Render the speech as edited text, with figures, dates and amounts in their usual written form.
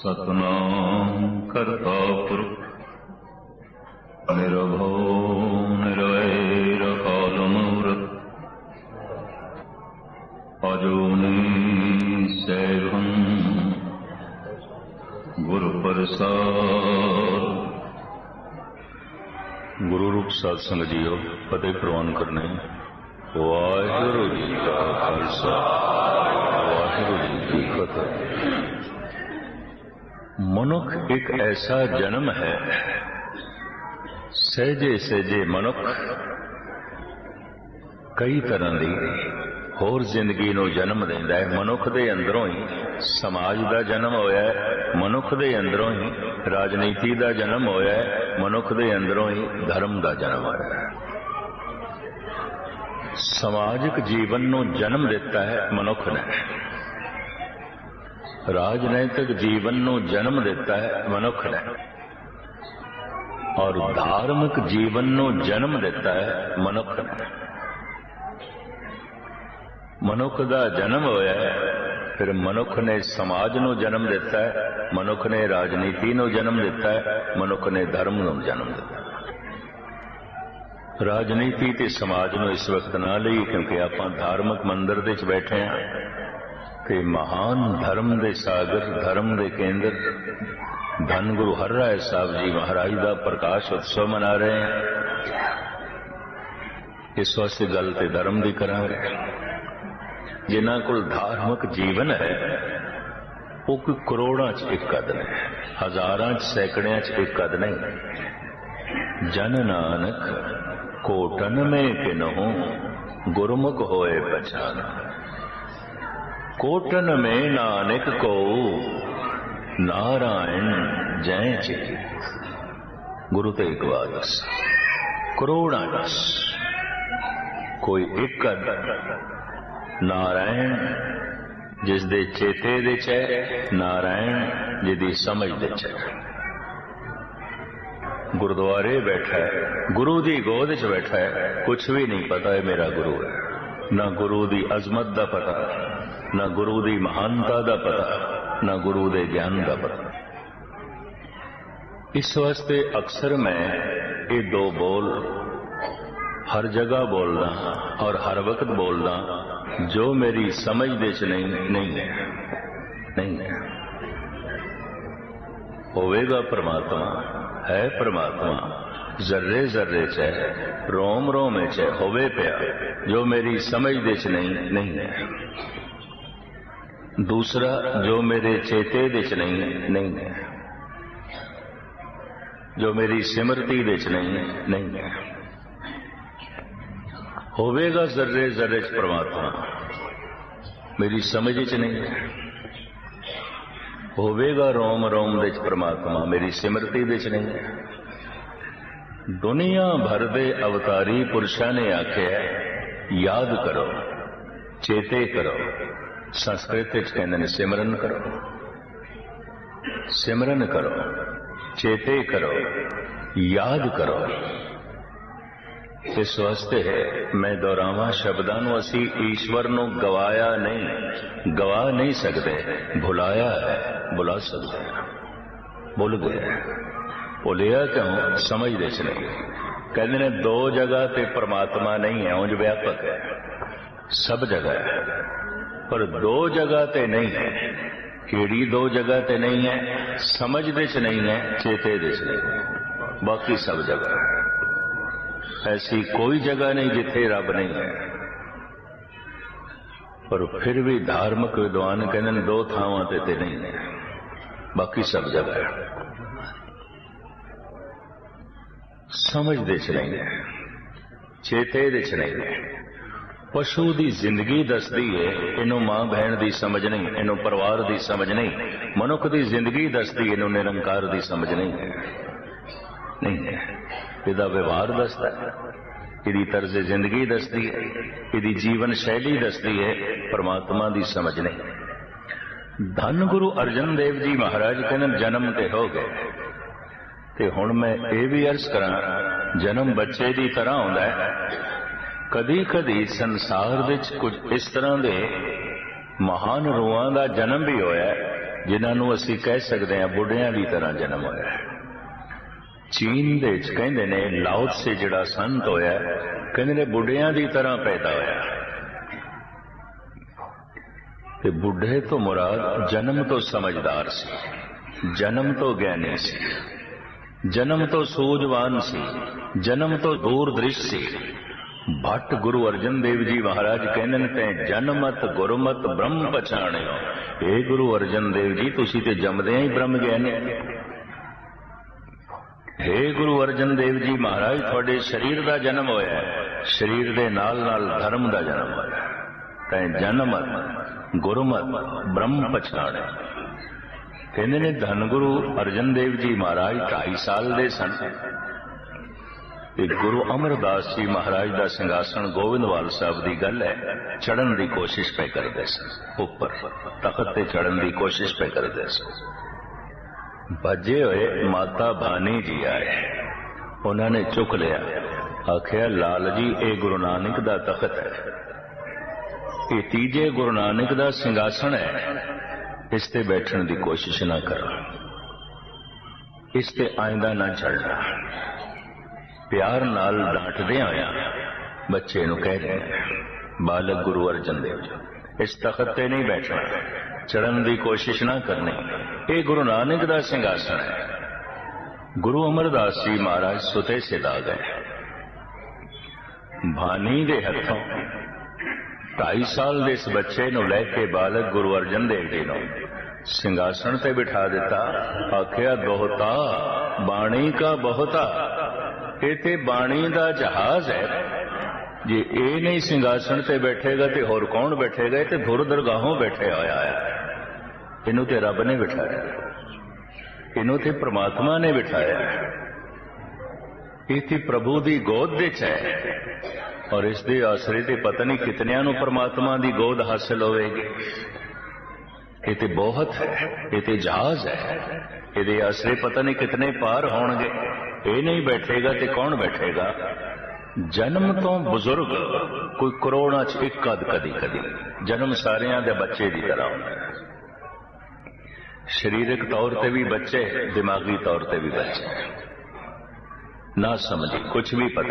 सतनाम करता पुरख निरभौ निरवैर अकाल मूरत अजूनी सैभं गुरु प्रसाद। गुरु रूप साध संगत जीओ, फतेह प्रवान करने। वाहिगुरु जी का खालसा, वाहिगुरु जी की फतेह। मनुख एक ऐसा जन्म है, सहजे सहजे मनुख कई तरह की होर जिंदगी नूं जन्म देंदा है। मनुख दे अंदरों ही समाज का जन्म होया है, मनुख दे अंदरों ही राजनीति का जन्म होया है, मनुख दे अंदरों ही धर्म का जन्म होया है। समाजिक जीवन नूं जन्म दिता है मनुख ने, राजनैतिक जीवन नूं जन्म दिता है मनुख ने, और धार्मिक जीवन नूं जन्म दिता है मनुख ने। मनुख का जन्म होया है, फिर मनुख ने समाज नूं जन्म दिता है, मनुख ने राजनीति नूं जन्म दिता है, मनुख ने धर्म नूं जन्म दिता है। राजनीति ते समाज नूं इस वक्त ना लई, क्योंकि आपां धार्मिक मंदिर दे विच बैठे हैं कि महान धर्म दे सागर, धर्म दे केंद्र धन गुरु हर राय साहब जी महाराज का प्रकाश उत्सव मना रहे हैं। इस वास्ते गल ते धर्म की करांगे। जिन्हां कोल धार्मिक जीवन है वो कोई करोड़ां च एक कद नहीं, हजारां च सैकड़ियां च एक कद नहीं। जन नानक कोटन में किन्हूं गुरमुख होए पहचान। कोटन में नानक को नारायण जय चिति। गुरु तेग बहादुर करोड़ां दस कोई एक कद नारायण जिस दे चेते दे च है, नारायण जिदी समझ दे च है। गुरुद्वारे बैठा है, गुरु दी गोद च बैठा है, कुछ भी नहीं पता है मेरा गुरु है। ना गुरु दी अजमत दा पता, ना गुरु दी महानता दा पता, ना गुरु दे ज्ञान दा पता। इस वास्ते अक्सर मैं ये दो बोल हर जगह बोलदा और हर वक्त बोलदा, जो मेरी समझ दे च नहीं है। होवेगा परमात्मा, है परमात्मा जर्रे जर्रे च है, रोम रोम च है, होवे पिया, जो मेरी समझ दे च नहीं है। दूसरा जो मेरे चेते दे च नहीं है, जो मेरी सिमरती दे च नहीं है। होवेगा जर्रे जर्रे च परमात्मा, मेरी समझ च नहीं है। होवेगा रोम रोम दे च परमात्मा, मेरी सिमरती दे च नहीं है। दुनिया भर दे अवतारी पुरुषां ने आख्या याद करो, चेते करो। संस्कृत च कहंदे ने सिमरन करो, सिमरन करो, चेते करो, याद करो। इस वास्ते मैं दोहरावां शब्दां नूं, असीं ईश्वर नूं गवाया नहीं, गवा नहीं सकते, भुलाया है, भुला सकते हैं। भुल गए, भुलिया क्यों? समझदे च नहीं। कहते ने दो जगह ते परमात्मा नहीं है, उंज व्यापक है, सब जगह है, पर दो जगह ते नहीं है। केड़ी दो जगह ते नहीं है? समझदे च नहीं है, चेते दे च नहीं है, बाकी सब जगह है। ऐसी कोई जगह नहीं जिथे रब नहीं है। पर फिर भी धार्मिक विद्वान कहते दो थावां ते नहीं है, बाकी सब जगह है। समझदे च नहीं है, चेते दे च नहीं है। पशु की जिंदगी दसदी है, इनू मां बहन की समझ नहीं, इनू परिवार की समझ नहीं। मनुख की जिंदगी दसदी, इनू निरंकार की समझ नहीं है। इहदा व्यवहार दसदा है, इहदी तर्ज जिंदगी दसदी है, इहदी जीवन शैली दसदी है, परमात्मा की समझ नहीं। धन गुरु अर्जन देव जी महाराज कहने जन्म ते हो गए, ते हुण मैं ये भी अर्ज करा, जन्म बच्चे की तरह होंदा है। कदी कदी संसार विच कुछ इस तरह के महान रूहां का जन्म भी होया, जिन्हां नूं असीं कह सकते हैं बुढ़ियां की तरह जन्म होया। चीन दे विच कहंदे ने लाओ त्से जिहड़ा संत होया कहंदे ने बुढ़ियां की तरह पैदा होया। ते बुढ़े तो मुराद जन्म तो समझदार सी, जन्म तो ज्ञानी सी, जन्म तो सूझवान सी, जन्म तो दूरदृश सी। भट्ट गुरु अर्जन देव जी महाराज कहंदे ने तैं जनमत गुरमत ब्रह्म पछाणियो। हे गुरु अर्जन देव जी तुसीं ते जमदे ही ब्रह्म ज्ञानी। हे गुरु अर्जन देव जी महाराज तुहाडे शरीर का जन्म होया, शरीर दे नाल नाल धर्म का जन्म होया। तैं जनमत गुरमत ब्रह्म पछाणियो। कहते ने धन गुरु अर्जन देव जी महाराज 2.5 साल दे सन। गुरु अमरदास जी महाराज का सिंघासन गोविंदवाल साहब की गल है, चढ़न की कोशिश पे करते सन, उपर तखत ते चढ़न की कोशिश पे करते सन। भजे हुए माता भानी जी आए, उन्होंने चुक लिया, आखिया लाल जी ये गुरु नानक का तखत है, ये तीजे गुरु नानक का सिंघासन है, इस ते बैठने की कोशिश ना करो, इस ते आइंदा ना चढ़ना। प्यार नाल डांटदे आया बच्चे नूं कह रहे हैं बालक गुरु अर्जन देव जी इस तखत ते नहीं बैठना, चढ़न की कोशिश ना करनी, ये गुरु नानक का सिंघासन है। गुरु अमरदास जी महाराज सुते सिधा गए, भानी दे हथों 2.5 साल दे इस बच्चे नूं लैके बालक गुरु अर्जन देव जी नूं सिंघासन ते बिठा दिता। आखिया दोहता बाणी का बहुता, ये ते बाणी का जहाज है, जे ये नहीं सिंघासन ते बैठेगा तो होर कौन बैठेगा? ये तो धुर दरगाहों बैठे होया है, इनू ते रब ने बिठाया, इनू ते परमात्मा ने बिठाया, ये ते प्रभु की गोद विच है, और इस दे आसरे ते पता नहीं कितनियां नूं परमात्मा की गोद हासिल होवेगी। ये ते बहुत है, ये ते जहाज है, ये आसरे पता नहीं कितने पार होणगे। ये नहीं बैठेगा तो कौन बैठेगा? जन्म तो बुजुर्ग कोई करोड़ां च एक कदी कदी जन्म सारियां दे बच्चे की तरह होंदा है, शरीरक तौर पर भी बच्चे, दिमागी तौर पर भी बच्चे, ना समझी कुछ भी पता